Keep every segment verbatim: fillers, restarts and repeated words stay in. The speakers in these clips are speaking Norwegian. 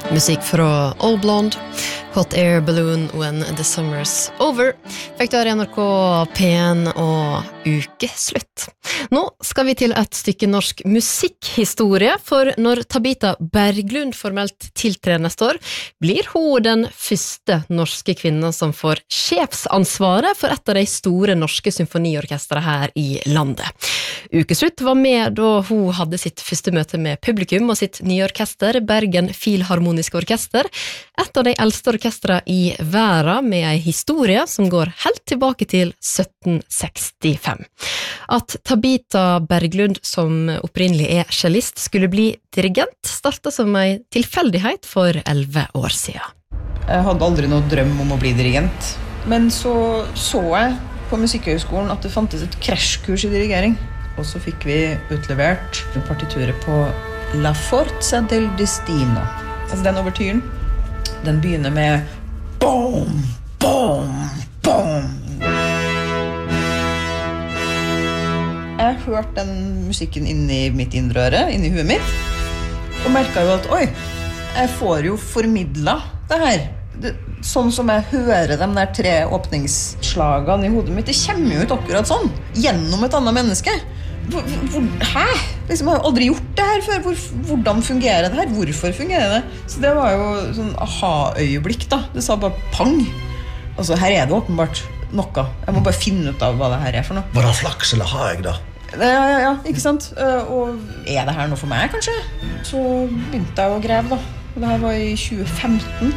Musikk fra Old Blonde, Hot Air Balloon When the Summer's Over. Fikk du her I N R K P en og ukeslutt. Nå skal vi til et stykke norsk musikkhistorie, for når Tabita Berglund formelt tiltrer neste år, blir hun den første norske kvinnen som får sjefsansvaret for et av de store norske symfoniorkestre her I landet. Ukeslutt var med da hun hadde sitt første møte med publikum og sitt nye orkester, Bergen Filharmoniske Orkester, et av de eldste orkestre I verden med en historie som går helt tilbake til sytten sekstifem. At Tabita Berglund, som opprinnelig er cellist, skulle bli dirigent, startet som en tilfeldighet for elleve år siden. Jeg hadde aldri noe drøm om å bli dirigent, men så så jeg på Musikkhøgskolen at det fantes et krasjkurs I dirigering, og så fikk vi utlevert partituret på La Forza del Destino. Altså den overtyren, den begynner med boom, boom, boom. Jeg hørte den musikken inni mitt indre øre, inni huet mitt, og merket jo at, oi, jeg får jo formidlet det her. Det, sånn som jeg hører de der tre åpningsslagene I hodet mitt, det kommer jo ut akkurat sånn, gjennom et annet menneske. Hvor, hvor, hæ? Liksom, jeg har aldri gjort det her før. Hvor, hvordan fungerer det her? Hvorfor fungerer det? Så det var jo sånn aha-øyeblikk da. Det sa bare pang. Altså, her er det åpenbart noe. Jeg må bare finne ut av hva det her er for noe. Var det flaks eller har jeg da? Ja, ja, ja, ikke sant? Og er det her noe for meg, kanskje? Så begynte jeg å greve da. Det her var I tjue femten.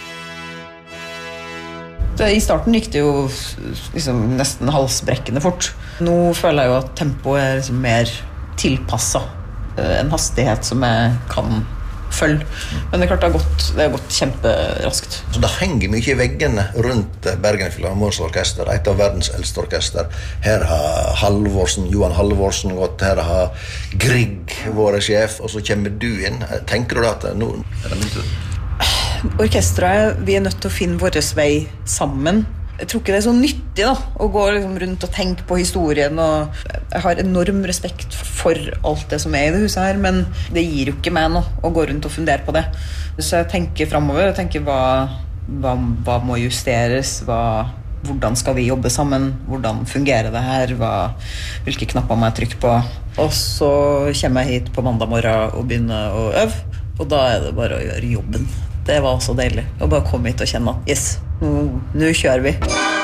Det, I starten gikk det jo liksom, nesten halsbrekkende fort. Nå føler jeg jo at tempoet er liksom, mer tilpasset en hastighet som jeg kan følge. Men det er klart det har gått, det har gått kjemperaskt. Så det henger mye I veggene rundt Bergen Filharmoniske Orkester, et av verdens eldste orkester. Her har Halvorsen, Johan Halvorsen gått, her har Grieg vært sjef, og så kommer du inn. Tenker du da at nå er det mye? Orkestret, vi er nødt til å finne vår vei sammen. Jeg tror ikke det er så nyttig da, å gå liksom rundt og tenke på historien. Og jeg har enorm respekt for alt det som er I det huset her, men det gir jo ikke meg noe å gå rundt og fundere på det. Så jeg tenker fremover, jeg tenker hva, hva, hva må justeres, hva, hvordan skal vi jobbe sammen, hvordan fungerer det her, hva, hvilke knapper må jeg trykke på. Og så kommer jeg hit på mandag morgen og begynner å øve, og da er det bare å gjøre jobben. Det var så deilig å bare komme hit og kjenne at yes, nå, nå kjører vi.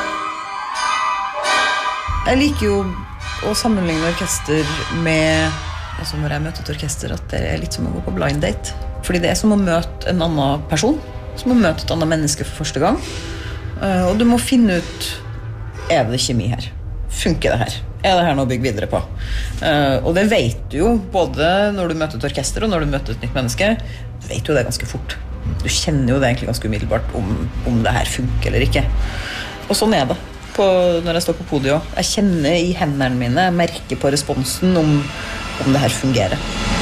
Jeg liker jo å sammenligne orkester med, altså når jeg møter et orkester, at det er litt som å gå på blind date. Fordi det er som å møte en annen person, som å møte et annet menneske for første gang. Og du må finne ut, er det kjemi her? Funker det her? Er det her noe å bygge videre på? Og det vet du jo, både når du møter et orkester og når du møter et nytt menneske, du vet jo det ganske fort. Du kjenner jo det egentlig ganske umiddelbart om, om det her funker eller ikke. Og sånn er det på, når jeg står på podiet. Jeg kjenner I hendene mine, jeg merker på responsen om, om det her fungerer.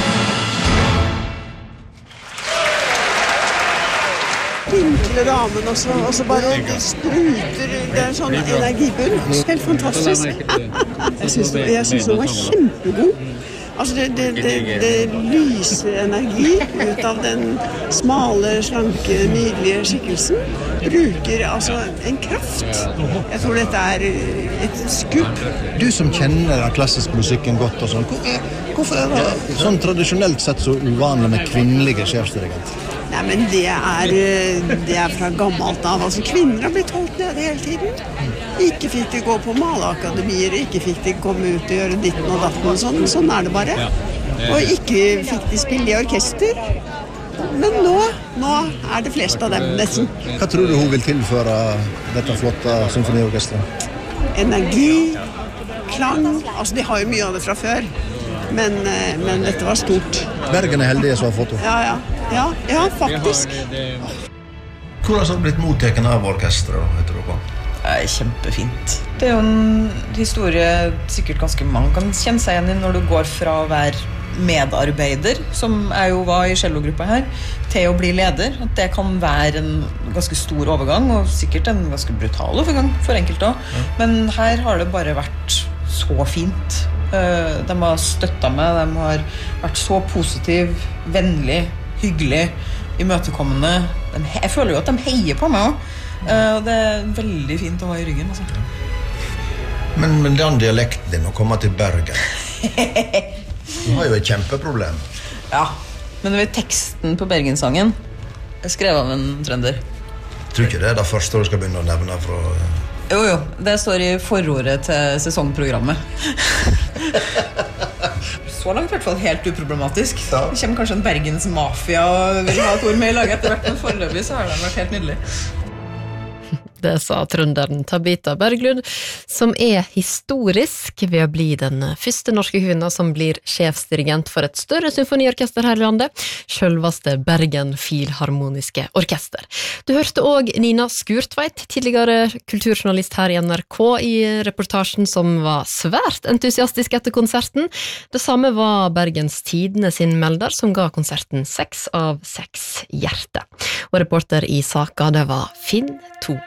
Pinkle damen også, og så bare spruter, det er sånn energibull. Helt fantastisk. Jeg synes, jeg synes hun var kjempegod. Altså det, det, det, det lyser energi ut av den smale, slanke, nydelige skikkelsen. Bruker altså en kraft. Jeg tror dette er et skup. Du som kjenner den klassiske musikken godt og sånn, hvorfor er det sånn tradisjonelt sett så uvanlig med kvinnelige sjefsdirigenter? Nei, men det er, det er fra gammelt av. Altså kvinner har blitt holdt nede hele tiden. Ikke fikk de gå på maleakademier, ikke fikk de komme ut og gjøre ditten og datten og sånn. Sånn er det bare. Og ikke fikk de spille I orkester. Men nå, nå er det flest av dem nesten. Hva tror du hun vil tilføre dette flotte symfoniorkestret? Energi, klang. Altså de har jo mye av det fra før. Men, men dette var stort. Bergen er heldige som har fått henne. Ja, ja. Ja, ja, faktisk. Hvordan har det blitt motteken av orkestret, heter du på? Det er kjempefint. Det er jo en historie sikkert ganske mange kan kjenne seg igjen I når du går fra å være medarbeider, som jeg jo var I cellogruppa her, til å bli leder. At det kan være en ganske stor overgang, og sikkert en ganske brutal overgang for enkelte også. Ja. Men her har det bare vært så fint. De har støttet meg, de har vært så positiv, vennlig, hyggelig, imøtekommende. De, jeg føler jo at de heier på meg også. Uh, og det er veldig fint å ha i ryggen. Altså. Men, men den dialekten din, å komme til Bergen, du har jo et kjempeproblem. Ja, men du vet teksten på Bergensangen er skrevet av en trønder. Jeg tror ikke det er det første du skal begynne å nevne fra... Jo, jo, det står i forordet til sesongprogrammet. Så langt i hvert fall helt uproblematisk. Ja. Det kommer kanskje en Bergens mafia og vil ha et ord med i laget etter hvert, men foreløpig så har det vært helt nydelig. Det sa trønderen Tabita Berglund, som er historisk ved å bli den første norske kvinna som blir sjefsdirigent for et større symfoniorkester her i landet, selveste Bergen Filharmoniske Orkester. Du hørte også Nina Skurtveit, tidligere kulturjournalist her i N R K, i reportasjen som var svært entusiastisk etter konserten. Det samme var Bergens Tidende sin melder, som ga konserten seks av seks hjerte. Og reporter i saka, det var Finn To.